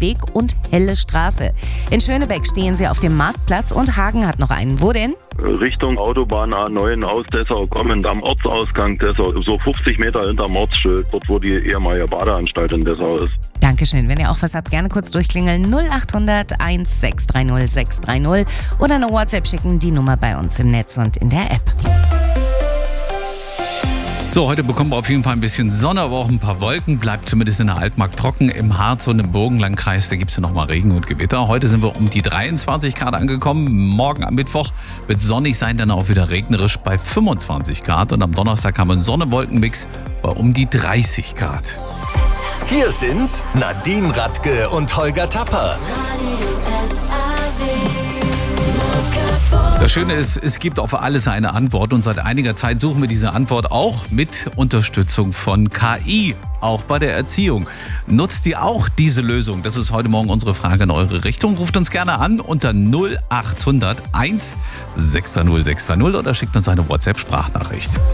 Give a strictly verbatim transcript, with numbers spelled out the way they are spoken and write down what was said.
Weg und helle Straße. In Schönebeck stehen sie auf dem Marktplatz und Hagen hat noch einen. Wo denn? Richtung Autobahn A neun aus Dessau kommend am Ortsausgang Dessau, so fünfzig Meter hinterm Ortsschild, dort wo die ehemalige Badeanstalt in Dessau ist. Dankeschön. Wenn ihr auch was habt, gerne kurz durchklingeln. null acht hundert eins sechs drei null sechs drei null oder eine WhatsApp schicken, die Nummer bei uns im Netz und in der App. So, heute bekommen wir auf jeden Fall ein bisschen Sonne, aber auch ein paar Wolken. Bleibt zumindest in der Altmark trocken. Im Harz und im Burgenlandkreis, da gibt es ja nochmal Regen und Gewitter. Heute sind wir um die dreiundzwanzig Grad angekommen. Morgen am Mittwoch wird sonnig sein, dann auch wieder regnerisch bei fünfundzwanzig Grad. Und am Donnerstag haben wir einen Sonne-Wolken-Mix bei um die dreißig Grad. Hier sind Nadine Radke und Holger Tapper. Das Schöne ist, es gibt auf alles eine Antwort und seit einiger Zeit suchen wir diese Antwort auch mit Unterstützung von K I, auch bei der Erziehung. Nutzt ihr auch diese Lösung? Das ist heute Morgen unsere Frage in eure Richtung. Ruft uns gerne an unter null acht hundert eins sechs drei null sechs drei null oder schickt uns eine WhatsApp-Sprachnachricht.